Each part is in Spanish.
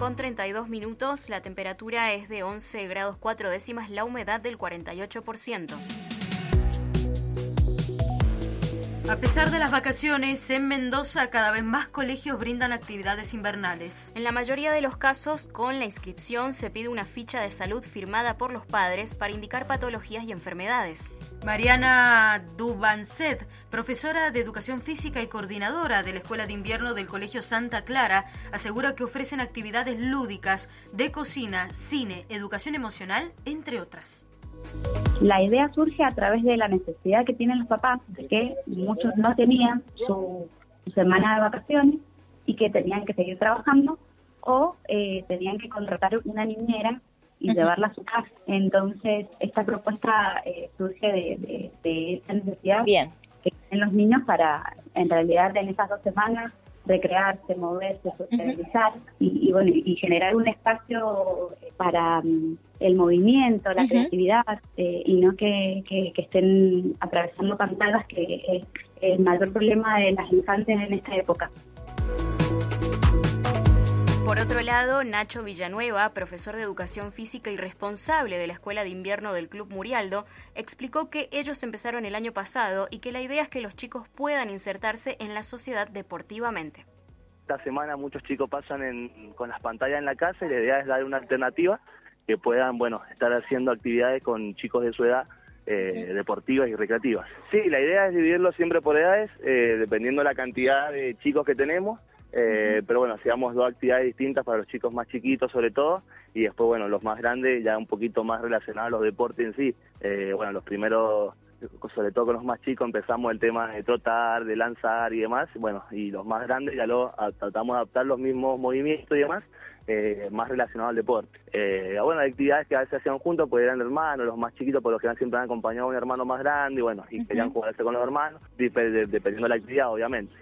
con 32 minutos, la temperatura es de 11 grados 4 décimas, la humedad del 48%. A pesar de las vacaciones, en Mendoza cada vez más colegios brindan actividades invernales. En la mayoría de los casos, con la inscripción se pide una ficha de salud firmada por los padres para indicar patologías y enfermedades. Mariana Dubancet, profesora de Educación Física y coordinadora de la Escuela de Invierno del Colegio Santa Clara, asegura que ofrecen actividades lúdicas de cocina, cine, educación emocional, entre otras. La idea surge a través de la necesidad que tienen los papás, de que muchos no tenían su semana de vacaciones y que tenían que seguir trabajando o tenían que contratar una niñera y llevarla a su casa. Entonces, esta propuesta surge de esa necesidad que tienen los niños para, en realidad, en esas 2 semanas, recrearse, moverse, socializar y generar un espacio para el movimiento, la creatividad, y no que estén atravesando pantallas, que es el mayor problema de las infantes en esta época. Por otro lado, Nacho Villanueva, profesor de Educación Física y responsable de la Escuela de Invierno del Club Murialdo, explicó que ellos empezaron el año pasado y que la idea es que los chicos puedan insertarse en la sociedad deportivamente. Esta semana muchos chicos pasan con las pantallas en la casa y la idea es dar una alternativa que puedan, estar haciendo actividades con chicos de su edad, deportivas y recreativas. Sí, la idea es dividirlo siempre por edades, dependiendo de la cantidad de chicos que tenemos. Pero hacíamos 2 actividades distintas para los chicos más chiquitos sobre todo, y después los más grandes ya un poquito más relacionados a los deportes en sí. Los primeros, sobre todo con los más chicos, empezamos el tema de trotar, de lanzar y demás, y los más grandes ya tratamos de adaptar los mismos movimientos y demás, más relacionados al deporte. Hay actividades que a veces hacían juntos, pues eran hermanos, los más chiquitos por lo general siempre han acompañado a un hermano más grande, y querían jugarse con los hermanos, dependiendo de la actividad, obviamente.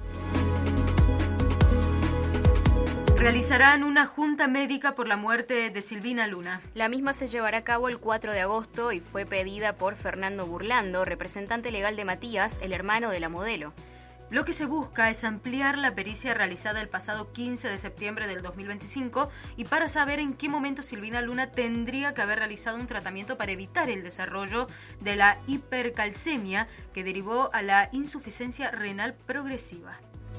Realizarán una junta médica por la muerte de Silvina Luna. La misma se llevará a cabo el 4 de agosto y fue pedida por Fernando Burlando, representante legal de Matías, el hermano de la modelo. Lo que se busca es ampliar la pericia realizada el pasado 15 de septiembre del 2025 y para saber en qué momento Silvina Luna tendría que haber realizado un tratamiento para evitar el desarrollo de la hipercalcemia que derivó a la insuficiencia renal progresiva.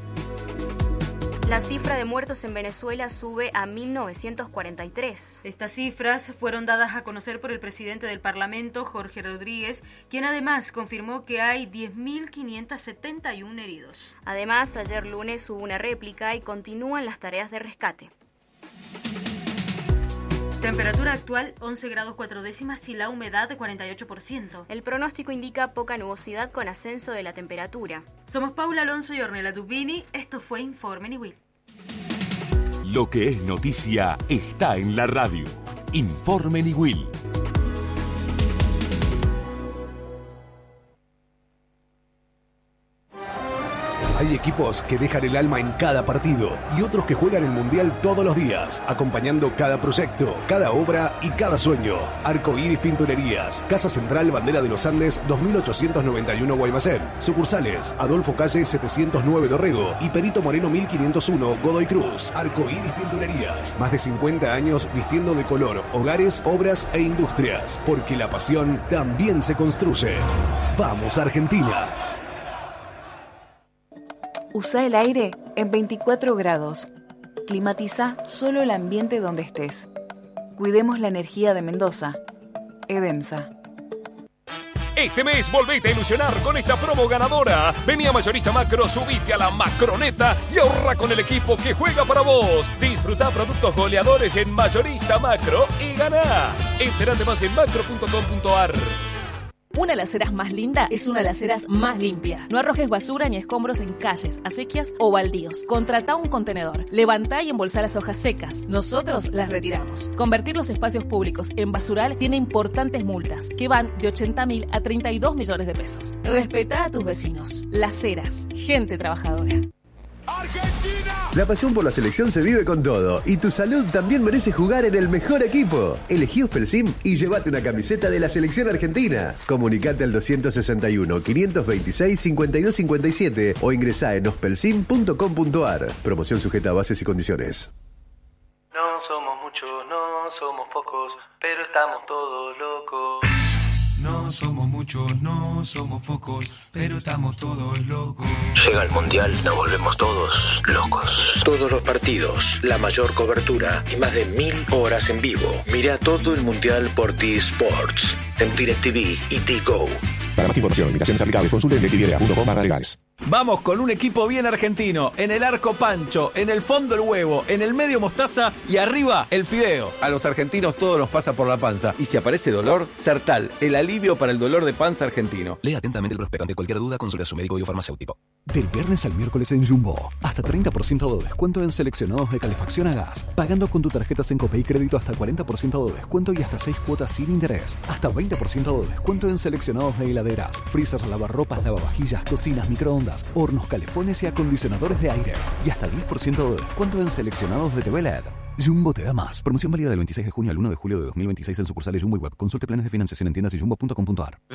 La cifra de muertos en Venezuela sube a 1.943. Estas cifras fueron dadas a conocer por el presidente del Parlamento, Jorge Rodríguez, quien además confirmó que hay 10.571 heridos. Además, ayer lunes hubo una réplica y continúan las tareas de rescate. Temperatura actual 11 grados 4 décimas y la humedad de 48%. El pronóstico indica poca nubosidad con ascenso de la temperatura. Somos Paula Alonso y Ornella Dubini. Esto fue Informe Niwil. Lo que es noticia está en la radio. Informe Niwil. Hay equipos que dejan el alma en cada partido y otros que juegan el Mundial todos los días, acompañando cada proyecto, cada obra y cada sueño. Arcoíris Pinturerías, Casa Central Bandera de los Andes 2891 Guaymallén. Sucursales Adolfo Calle 709 Dorrego y Perito Moreno 1501 Godoy Cruz. Arcoíris Pinturerías, más de 50 años vistiendo de color hogares, obras e industrias, porque la pasión también se construye. ¡Vamos Argentina! Usa el aire en 24 grados. Climatiza solo el ambiente donde estés. Cuidemos la energía de Mendoza. Edemsa. Este mes volvete a ilusionar con esta promo ganadora. Vení a Mayorista Macro, subite a la Macroneta y ahorra con el equipo que juega para vos. Disfruta productos goleadores en Mayorista Macro y ganá. Entérate más en macro.com.ar. Una Laceras más linda es una Laceras más limpia. No arrojes basura ni escombros en calles, acequias o baldíos. Contratá un contenedor. Levantá y embolsá las hojas secas. Nosotros las retiramos. Convertir los espacios públicos en basural tiene importantes multas que van de 80.000 a 32 millones de pesos. Respetá a tus vecinos. Laceras. Gente trabajadora. La pasión por la selección se vive con todo y tu salud también merece jugar en el mejor equipo. Elegí Ospelsim y llévate una camiseta de la selección argentina. Comunicate al 261-526-5257 o ingresá en ospelsim.com.ar. Promoción sujeta a bases y condiciones. No somos muchos, no somos pocos, pero estamos todos locos. No somos muchos, no somos pocos, pero estamos todos locos. Llega el Mundial, nos volvemos todos locos. Todos los partidos, la mayor cobertura y más de 1000 horas en vivo. Mira todo el Mundial por T-Sports, en DirecTV y T-Go. Para más información, invitaciones aplicables, consulte en directv.com/legales. Vamos con un equipo bien argentino. En el arco Pancho, en el fondo el huevo, en el medio mostaza y arriba el fideo. A los argentinos todo nos pasa por la panza. Y si aparece dolor, Sertal, el alivio para el dolor de panza argentino. Lea atentamente el prospecto. Ante cualquier duda, consulte a su médico biofarmacéutico. Del viernes al miércoles en Jumbo, hasta 30% de descuento en seleccionados de calefacción a gas. Pagando con tu tarjeta Sencope y crédito hasta 40% de descuento y hasta 6 cuotas sin interés. Hasta 20% de descuento en seleccionados de heladeras, freezers, lavarropas, lavavajillas, cocinas, microondas, hornos, calefones y acondicionadores de aire. Y hasta 10% de descuento en seleccionados de TV LED. Jumbo te da más. Promoción válida del 26 de junio al 1 de julio de 2026 en sucursales Jumbo y Web. Consulte planes de financiación en tiendas y jumbo.com.ar.